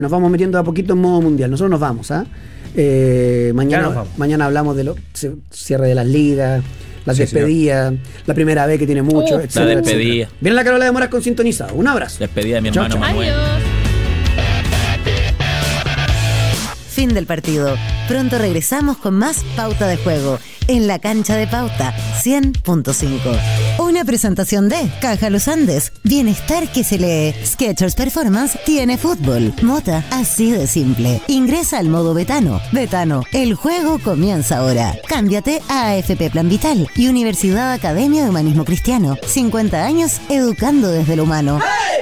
Nos vamos metiendo a poquito en modo mundial. Nosotros nos vamos, ¿ah? Mañana hablamos de cierre de las ligas, las despedidas, la primera vez que tiene mucho, etcétera, la despedida. Etcétera. Viene la Carola de Moras con Sintonizado. Un abrazo. Despedida de mi hermano Manuel. Adiós. Fin del partido. Pronto regresamos con más Pauta de Juego en la cancha de Pauta 100.5. Una presentación de Caja Los Andes. Bienestar que se lee. Skechers Performance tiene fútbol. Mota, así de simple. Ingresa al modo Betano. Betano, el juego comienza ahora. Cámbiate a AFP Plan Vital y Universidad Academia de Humanismo Cristiano. 50 años educando desde lo humano.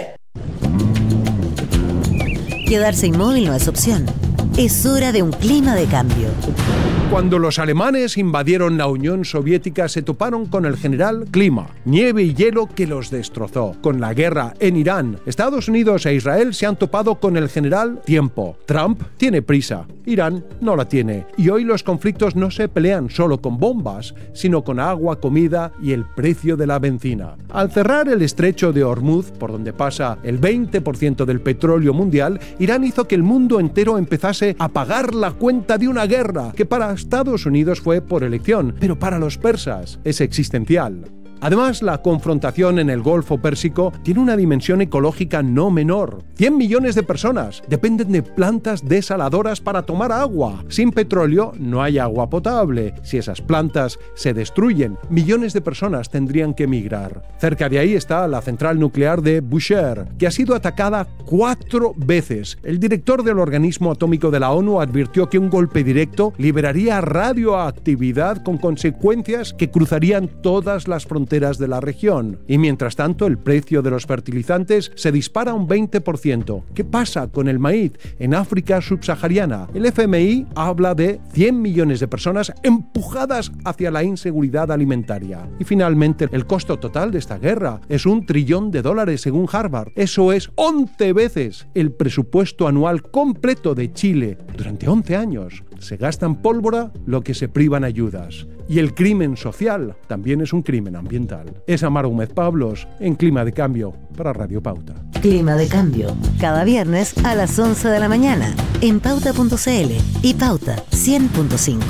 Quedarse inmóvil no es opción. Es hora de un clima de cambio. Cuando los alemanes invadieron la Unión Soviética se toparon con el general Clima, nieve y hielo que los destrozó. Con la guerra en Irán, Estados Unidos e Israel se han topado con el general Tiempo. Trump tiene prisa, Irán no la tiene. Y hoy los conflictos no se pelean solo con bombas, sino con agua, comida y el precio de la benzina. Al cerrar el estrecho de Hormuz, por donde pasa el 20% del petróleo mundial, Irán hizo que el mundo entero empezase a pagar la cuenta de una guerra que para Estados Unidos fue por elección, pero para los persas es existencial. Además, la confrontación en el Golfo Pérsico tiene una dimensión ecológica no menor. 100 millones de personas dependen de plantas desaladoras para tomar agua. Sin petróleo no hay agua potable. Si esas plantas se destruyen, millones de personas tendrían que emigrar. Cerca de ahí está la central nuclear de Bushehr, que ha sido atacada 4 veces. El director del organismo atómico de la ONU advirtió que un golpe directo liberaría radioactividad con consecuencias que cruzarían todas las fronteras de la región. Y mientras tanto, el precio de los fertilizantes se dispara un 20%. ¿Qué pasa con el maíz en África subsahariana? El FMI habla de 100 millones de personas empujadas hacia la inseguridad alimentaria. Y finalmente, el costo total de esta guerra es $1 trillón según Harvard. Eso es 11 veces el presupuesto anual completo de Chile. Durante 11 años se gasta en pólvora lo que se priva en ayudas. Y el crimen social también es un crimen ambiental. Es Amar Gómez Pablos en Clima de Cambio para Radio Pauta. Clima de Cambio, cada viernes a las 11 de la mañana en Pauta.cl y Pauta 100.5.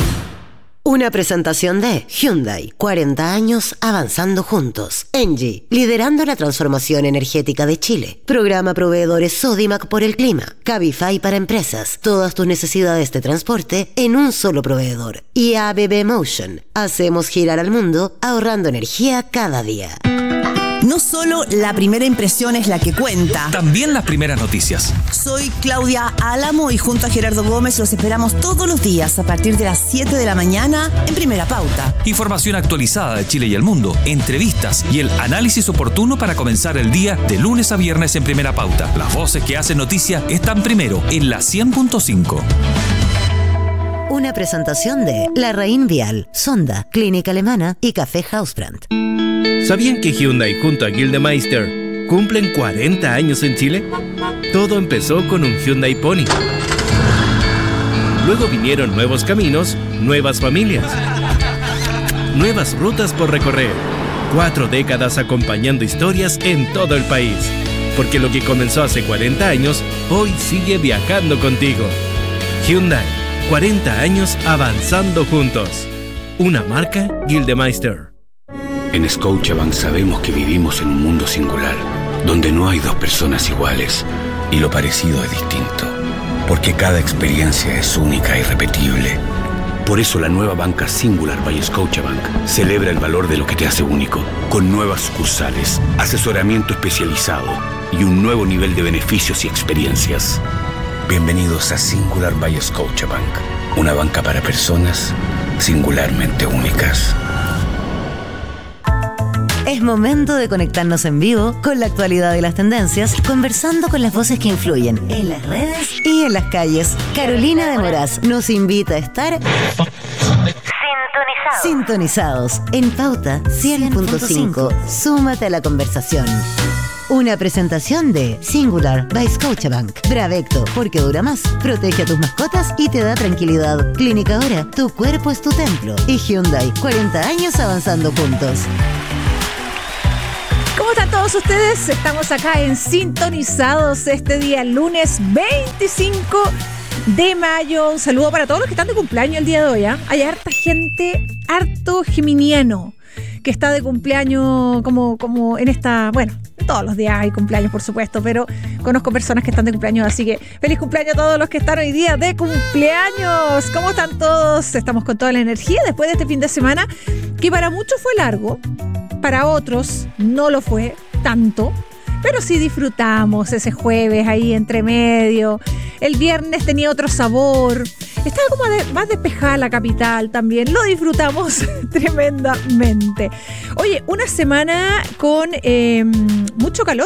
Una presentación de Hyundai, 40 años avanzando juntos. Engie, liderando la transformación energética de Chile. Programa Proveedores Sodimac por el clima. Cabify para empresas. Todas tus necesidades de transporte en un solo proveedor. Y ABB Motion. Hacemos girar al mundo ahorrando energía cada día. No solo la primera impresión es la que cuenta. También las primeras noticias. Soy Claudia Álamo y junto a Gerardo Gómez los esperamos todos los días a partir de las 7 de la mañana en Primera Pauta. Información actualizada de Chile y el mundo, entrevistas y el análisis oportuno para comenzar el día de lunes a viernes en Primera Pauta. Las voces que hacen noticia están primero en la 100.5. Una presentación de La Raín Vial, Sonda, Clínica Alemana y Café Hausbrand. ¿Sabían que Hyundai junto a Gildemeister cumplen 40 años en Chile? Todo empezó con un Hyundai Pony. Luego vinieron nuevos caminos, nuevas familias, nuevas rutas por recorrer. 4 décadas acompañando historias en todo el país. Porque lo que comenzó hace 40 años, hoy sigue viajando contigo. Hyundai, 40 años avanzando juntos. Una marca Gildemeister. En Scotiabank sabemos que vivimos en un mundo singular, donde no hay dos personas iguales y lo parecido es distinto, porque cada experiencia es única e irrepetible. Por eso la nueva banca Singular by Scotiabank celebra el valor de lo que te hace único, con nuevas sucursales, asesoramiento especializado y un nuevo nivel de beneficios y experiencias. Bienvenidos a Singular by Scotiabank, una banca para personas singularmente únicas. Es momento de conectarnos en vivo con la actualidad y las tendencias, conversando con las voces que influyen en las redes y en las calles. Carolina de Moraz nos invita a estar sintonizados en Pauta 100.5. Súmate a la conversación. Una presentación de Singular by Scotiabank. Bravecto, porque dura más. Protege a tus mascotas y te da tranquilidad. Clínica Ahora, tu cuerpo es tu templo. Y Hyundai, 40 años avanzando juntos. ¿Cómo están todos ustedes? Estamos acá en Sintonizados este día, lunes 25 de mayo. Un saludo para todos los que están de cumpleaños el día de hoy, ¿eh? Hay harta gente, harto geminiano que está de cumpleaños como en esta... Bueno, todos los días hay cumpleaños, por supuesto, pero conozco personas que están de cumpleaños, así que feliz cumpleaños a todos los que están hoy día de cumpleaños. ¿Cómo están todos? Estamos con toda la energía después de este fin de semana, que para muchos fue largo, para otros no lo fue tanto, pero sí disfrutamos ese jueves ahí entre medio. El viernes tenía otro sabor, estaba como más despejada la capital también, lo disfrutamos tremendamente. Oye, una semana con mucho calor,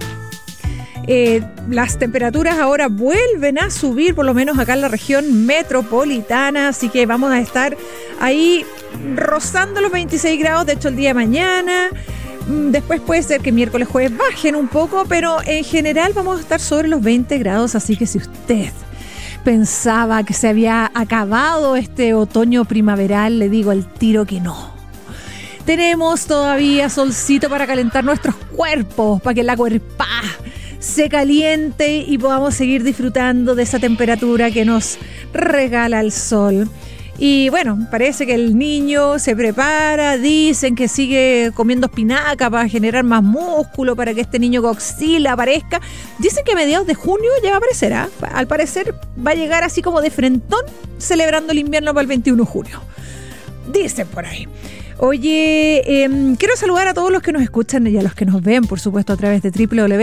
las temperaturas ahora vuelven a subir, por lo menos acá en la región metropolitana, así que vamos a estar ahí rozando los 26 grados, de hecho el día de mañana. Después puede ser que miércoles, jueves bajen un poco, pero en general vamos a estar sobre los 20 grados, así que si usted pensaba que se había acabado este otoño primaveral, le digo al tiro que no. Tenemos todavía solcito para calentar nuestros cuerpos, para que la cuerpa se caliente y podamos seguir disfrutando de esa temperatura que nos regala el sol. Y bueno, parece que el niño se prepara, dicen que sigue comiendo espinaca para generar más músculo, para que este niño Godzilla aparezca. Dicen que a mediados de junio ya va a aparecer, ¿eh? Al parecer va a llegar así como de frentón, celebrando el invierno para el 21 de junio. Dicen por ahí. Oye, quiero saludar a todos los que nos escuchan y a los que nos ven, por supuesto, a través de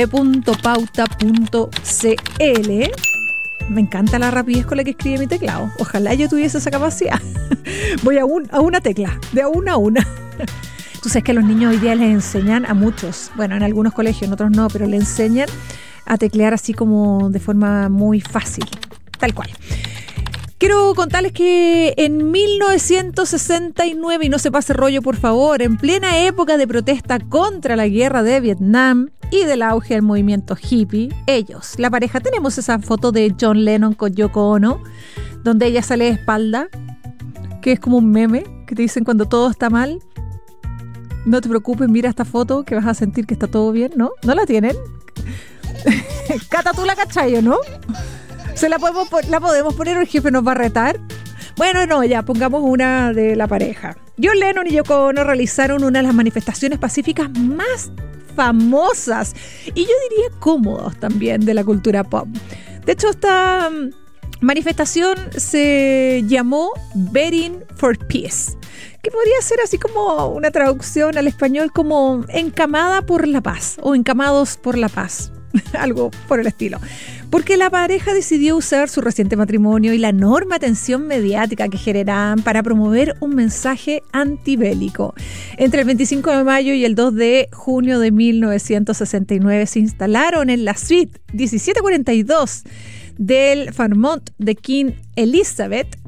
www.pauta.cl. Me encanta la rapidez con la que escribe mi teclado. Ojalá yo tuviese esa capacidad. Voy a una tecla, de a una. Tú sabes que a los niños hoy día les enseñan a muchos, bueno, en algunos colegios, en otros no, pero les enseñan a teclear así como de forma muy fácil, tal cual. Quiero contarles que en 1969, y no se pase rollo por favor, en plena época de protesta contra la guerra de Vietnam y del auge del movimiento hippie, ellos, la pareja, tenemos esa foto de John Lennon con Yoko Ono, donde ella sale de espalda, que es como un meme, que te dicen cuando todo está mal, no te preocupes, mira esta foto que vas a sentir que está todo bien, ¿no? ¿No la tienen? Cata, tú la cachayo, ¿no? La podemos poner, el jefe nos va a retar. Bueno, no, ya, pongamos una de la pareja. John Lennon y Yoko Ono realizaron una de las manifestaciones pacíficas más famosas y yo diría cómodas también de la cultura pop. De hecho, esta manifestación se llamó Begging for Peace, que podría ser así como una traducción al español como encamada por la paz o encamados por la paz. Algo por el estilo. Porque la pareja decidió usar su reciente matrimonio y la enorme atención mediática que generaban para promover un mensaje antibélico. Entre el 25 de mayo y el 2 de junio de 1969 se instalaron en la suite 1742 del Fairmont de Queen Elizabeth,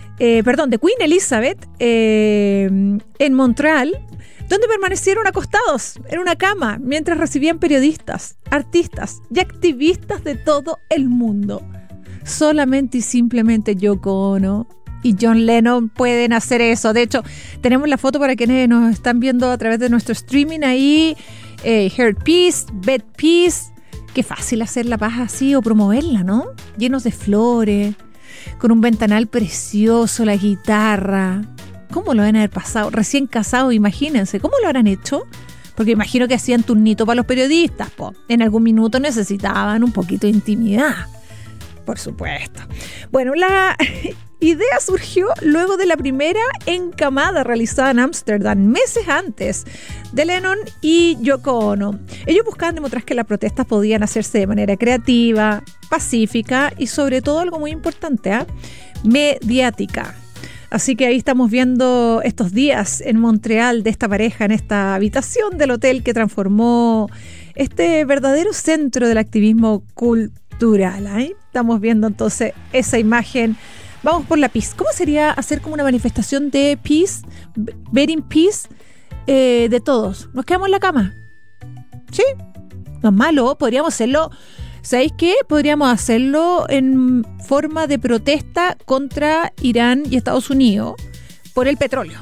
en Montreal, donde permanecieron acostados en una cama mientras recibían periodistas, artistas y activistas de todo el mundo. Solamente y simplemente Yoko Ono y John Lennon pueden hacer eso. De hecho, tenemos la foto para quienes nos están viendo a través de nuestro streaming ahí. Heart Peace, Bed Peace. Qué fácil hacer la paz así o promoverla, ¿no? Llenos de flores, con un ventanal precioso, la guitarra. ¿Cómo lo van a haber pasado? Recién casados, imagínense. ¿Cómo lo habrán hecho? Porque imagino que hacían turnito para los periodistas, po. En algún minuto necesitaban un poquito de intimidad. Por supuesto. Bueno, la idea surgió luego de la primera encamada realizada en Ámsterdam, meses antes, de Lennon y Yoko Ono. Ellos buscaban demostrar que las protestas podían hacerse de manera creativa, pacífica y sobre todo algo muy importante, mediática. Así que ahí estamos viendo estos días en Montreal de esta pareja en esta habitación del hotel que transformó este verdadero centro del activismo cultural. Ahí estamos viendo entonces esa imagen. Vamos por la peace. ¿Cómo sería hacer como una manifestación de peace, begging peace, de todos? ¿Nos quedamos en la cama? ¿Sí? No es malo, podríamos hacerlo. ¿Sabéis qué? Podríamos hacerlo en forma de protesta contra Irán y Estados Unidos por el petróleo.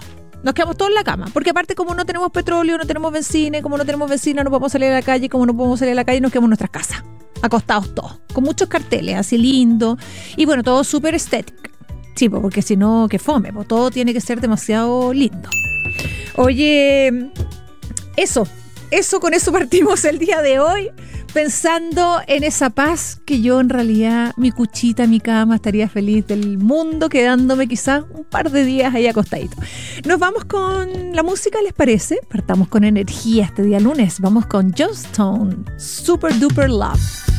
Nos quedamos todos en la cama, porque aparte como no tenemos petróleo, no tenemos benzina, como no tenemos benzina no podemos salir a la calle, como no podemos salir a la calle nos quedamos en nuestras casas, acostados todos, con muchos carteles, así lindo, y bueno, todo súper estético. Sí, porque si no, que fome, pues todo tiene que ser demasiado lindo. Oye, eso, con eso partimos el día de hoy, pensando en esa paz que yo en realidad, mi cuchita, mi cama, estaría feliz del mundo, quedándome quizás un par de días ahí acostadito. Nos vamos con la música, ¿les parece? Partamos con energía este día lunes, vamos con Joss Stone, Super Duper Love.